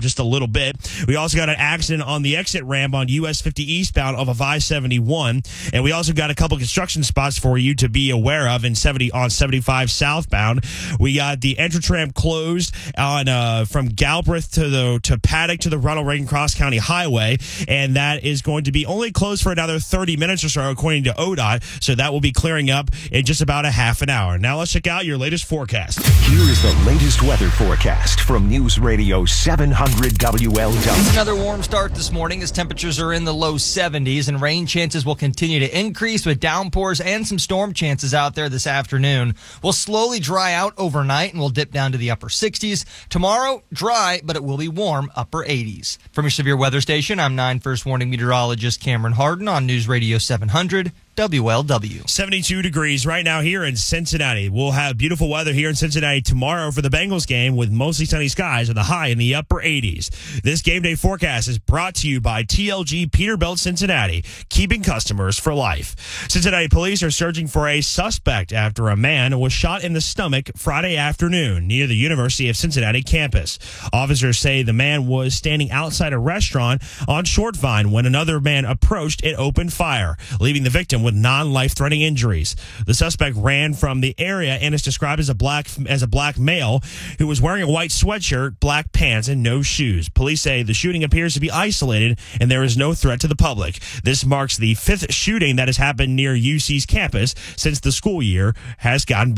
just a little bit. We also got an accident on the exit ramp on US 50 eastbound of I-71. And we also got a couple construction spots for you to be aware of on 75 southbound. We got the entrance ramp closed on from Galbraith to Paddock to the Ronald Reagan Cross County Highway. And that is going to be only closed for another 30 minutes or so, according to ODOT. So that will be clearing up in just about a half an hour. Now let's check out your latest forecast. Here is the latest weather forecast from News Radio 700 WLW. It's another warm start this morning as temperatures are in the low 70s and rain chances will continue to increase with downpours and some storm chances out there this afternoon. We'll slowly dry out overnight and we'll dip down to the upper 60s. Tomorrow, dry, but it will be warm, upper 80s. From your severe weather station, I'm 9 First Warning meteorologist Cameron Harden on News Radio 700. WLW. 72 degrees right now here in Cincinnati. We'll have beautiful weather here in Cincinnati tomorrow for the Bengals game with mostly sunny skies with a high in the upper 80s. This game day forecast is brought to you by TLG Peterbilt Cincinnati, keeping customers for life. Cincinnati police are searching for a suspect after a man was shot in the stomach Friday afternoon near the University of Cincinnati campus. Officers say the man was standing outside a restaurant on Short Vine when another man approached and opened fire, leaving the victim with non-life-threatening injuries. The suspect ran from the area and is described as a black male who was wearing a white sweatshirt, black pants, and no shoes. Police say the shooting appears to be isolated and there is no threat to the public. This marks the fifth shooting that has happened near UC's campus since the school year has gotten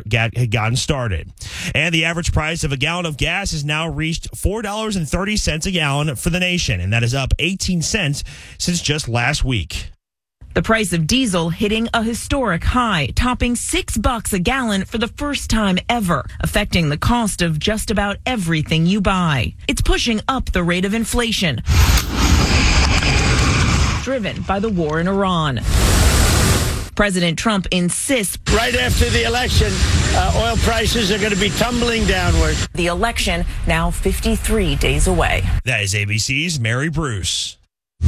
started. And the average price of a gallon of gas has now reached $4.30 a gallon for the nation, and that is up 18 cents since just last week. The price of diesel hitting a historic high, topping $6 a gallon for the first time ever, affecting the cost of just about everything you buy. It's pushing up the rate of inflation, driven by the war in Iran. President Trump insists right after the election, oil prices are going to be tumbling downward. The election now 53 days away. That is ABC's Mary Bruce.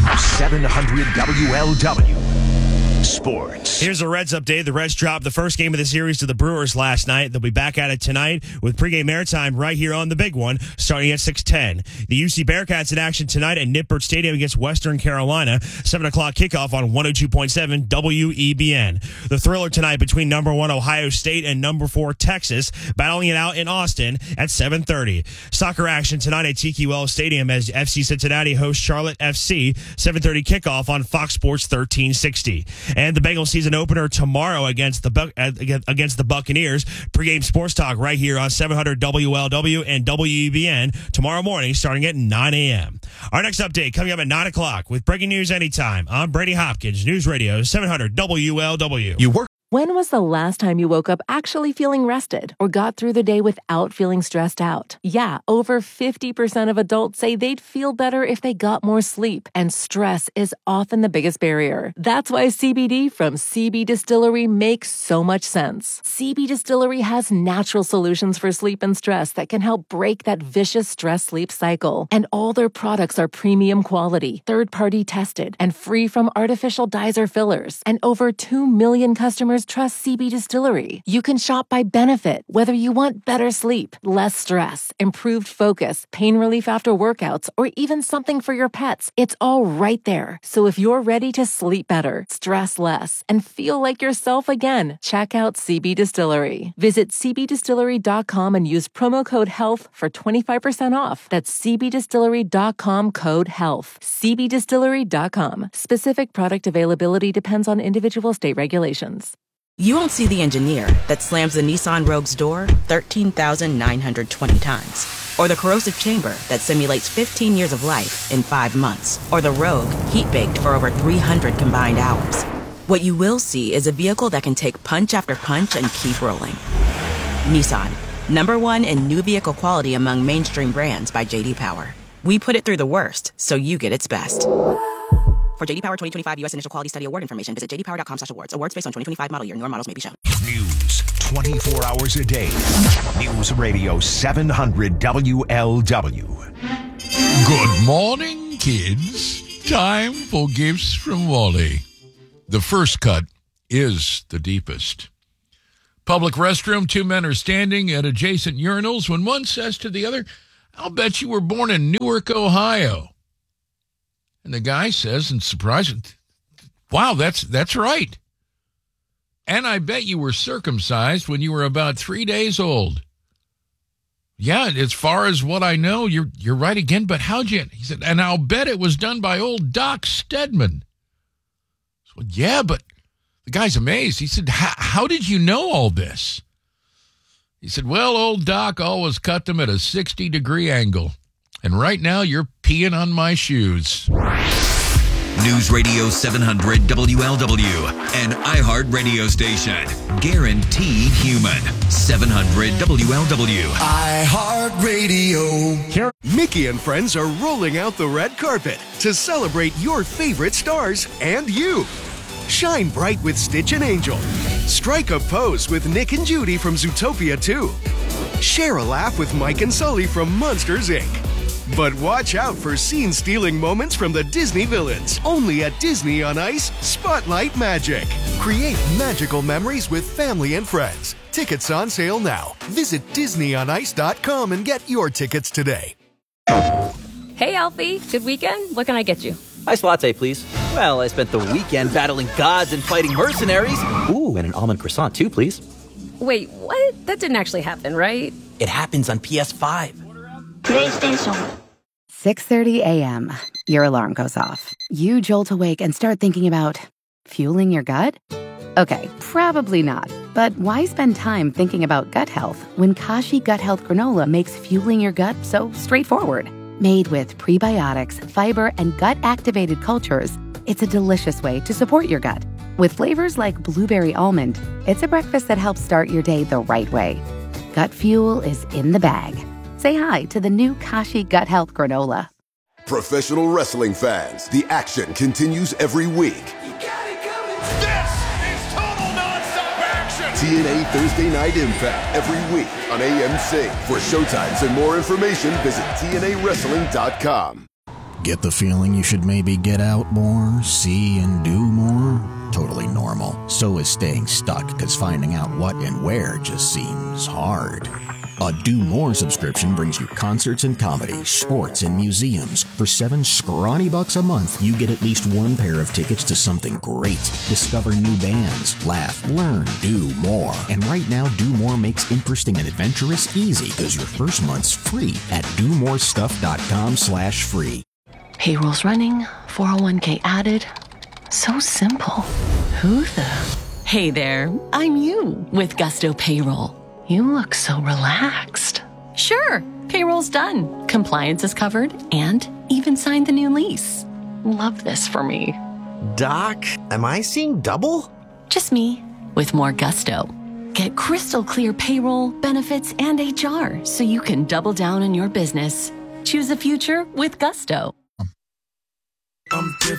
700 WLW. Sports. Here's the Reds update. The Reds dropped the first game of the series to the Brewers last night. They'll be back at it tonight with pregame airtime right here on the big one, starting at 6:10. The UC Bearcats in action tonight at Nippert Stadium against Western Carolina. 7 o'clock kickoff on 102.7 WEBN. The thriller tonight between number 1 Ohio State and number 4 Texas, battling it out in Austin at 7:30. Soccer action tonight at Tiki Wells Stadium as FC Cincinnati hosts Charlotte FC. 7:30 kickoff on Fox Sports 1360. And the Bengals season opener tomorrow against the Buccaneers. Pre-game sports talk right here on 700 WLW and WEBN tomorrow morning starting at 9 a.m. Our next update coming up at 9 o'clock with breaking news anytime. I'm Brady Hopkins, News Radio 700 WLW. When was the last time you woke up actually feeling rested or got through the day without feeling stressed out? Yeah, over 50% of adults say they'd feel better if they got more sleep, and stress is often the biggest barrier. That's why CBD from CB Distillery makes so much sense. CB Distillery has natural solutions for sleep and stress that can help break that vicious stress-sleep cycle. And all their products are premium quality, third-party tested, and free from artificial dyes or fillers. And over 2 million customers trust CB Distillery. You can shop by benefit, whether you want better sleep, less stress, improved focus, pain relief after workouts, or even something for your pets. It's all right there. So if you're ready to sleep better, stress less, and feel like yourself again, check out CB Distillery. Visit cbdistillery.com and use promo code HEALTH for 25% off. That's cbdistillery.com code HEALTH. cbdistillery.com. Specific product availability depends on individual state regulations. You won't see the engineer that slams the Nissan Rogue's door 13,920 times. Or the corrosive chamber that simulates 15 years of life in 5 months. Or the Rogue heat-baked for over 300 combined hours. What you will see is a vehicle that can take punch after punch and keep rolling. Nissan, #1 in new vehicle quality among mainstream brands by J.D. Power. We put it through the worst, so you get its best. For J.D. Power 2025 U.S. Initial Quality Study Award information, visit jdpower.com/awards. Awards based on 2025 model year. Newer models may be shown. News 24 hours a day. News Radio 700 WLW. Good morning, kids. Time for gifts from Wally. The first cut is the deepest. Public restroom, 2 men are standing at adjacent urinals when one says to the other, I'll bet you were born in Newark, Ohio. And the guy says, and surprised, wow, that's right. And I bet you were circumcised when you were about 3 days old. Yeah, as far as what I know, you're right again, but how'd you? He said, and I'll bet it was done by old Doc Stedman. So, yeah, but the guy's amazed. He said, how did you know all this? He said, well, old Doc always cut them at a 60-degree angle. And right now, you're peeing on my shoes. News Radio 700 WLW, an iHeart radio station. Guaranteed human. 700 WLW. iHeart Radio. Here, Mickey and friends are rolling out the red carpet to celebrate your favorite stars and you. Shine bright with Stitch and Angel. Strike a pose with Nick and Judy from Zootopia 2. Share a laugh with Mike and Sully from Monsters, Inc. But watch out for scene-stealing moments from the Disney villains. Only at Disney on Ice, Spotlight Magic. Create magical memories with family and friends. Tickets on sale now. Visit DisneyOnIce.com and get your tickets today. Hey, Alfie. Good weekend? What can I get you? Iced latte, please. Well, I spent the weekend battling gods and fighting mercenaries. Ooh, and an almond croissant, too, please. Wait, what? That didn't actually happen, right? It happens on PS5. PlayStation. 6:30 a.m. Your alarm goes off. You jolt awake and start thinking about fueling your gut? Okay, probably not. But why spend time thinking about gut health when Kashi Gut Health Granola makes fueling your gut so straightforward? Made with prebiotics, fiber, and gut-activated cultures, it's a delicious way to support your gut. With flavors like blueberry almond, it's a breakfast that helps start your day the right way. Gut fuel is in the bag. Say hi to the new Kashi Gut Health Granola. Professional wrestling fans, the action continues every week. This is total nonstop action. TNA Thursday Night Impact every week on AMC. For showtimes and more information, visit TNAWrestling.com. Get the feeling you should maybe get out more, see and do more? Totally normal. So is staying stuck, because finding out what and where just seems hard. A Do More subscription brings you concerts and comedy, sports and museums. For $7 scrawny bucks a month, you get at least one pair of tickets to something great. Discover new bands, laugh, learn, do more. And right now, Do More makes interesting and adventurous easy, because your first month's free at domorestuff.com/free. Payroll's running, 401k added. So simple. Who the? Hey there, I'm you with Gusto Payroll. You look so relaxed. Sure, payroll's done. Compliance is covered and even signed the new lease. Love this for me. Doc, am I seeing double? Just me with more gusto. Get crystal clear payroll, benefits, and HR so you can double down on your business. Choose a future with Gusto. I'm different.